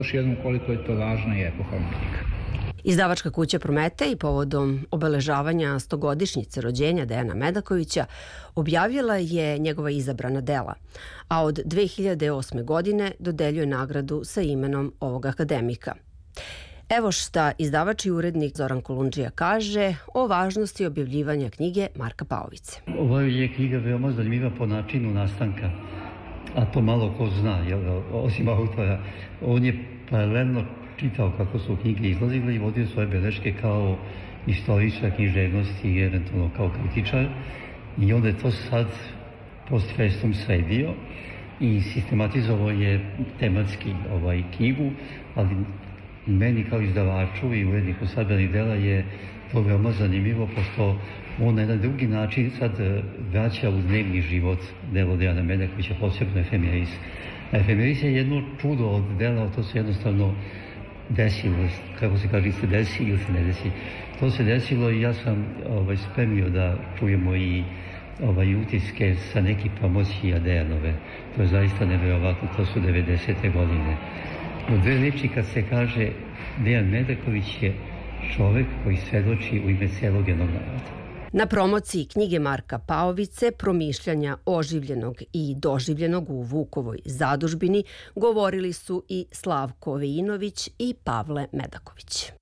Još jednom koliko je to važna i epohalna knjiga. Izdavačka kuća Prometej povodom obeležavanja 100-godišnjice rođenja Dejana Medakovića objavila je njegova izabrana dela, a od 2008. godine dodeljuje nagradu sa imenom ovog akademika. Evo šta izdavač i urednik Zoran Kolundžija kaže o važnosti objavljivanja knjige Marka Paovice. Ova je knjiga veoma zanimljiva po načinu nastanka, a to malo ko zna, osim autora. On je paralelno čitao kako su knjige izlazile i vodio svoje beleške kao istoričar književnosti i eventualno kao kritičar. I onda je to sad post festum sredio i sistematizovao je tematski knjigu, ali meni kao izdavaču i uredniku sadbranih dela je to veoma zanimljivo, pošto on na jedan drugi način sad vraća u dnevni život delo Dejana Medakovića, posebno Efemeris. Efemeris je jedno čudo od dela, to se jednostavno desilo, kako se kaže, se desi ili se ne desi. To se desilo i ja sam spremio da čujemo i utiske sa nekih promocija Dejanove. To je zaista nevjerovatno, to su 90. godine. U dve reči kad se kaže Dejan Medaković je čovek koji svedoči u ime celog jednog naroda. Na promociji knjige Marka Paovice Promišljanja oživljenog i doživljenog u Vukovoj zadužbini govorili su i Slavko Veinović i Pavle Medaković.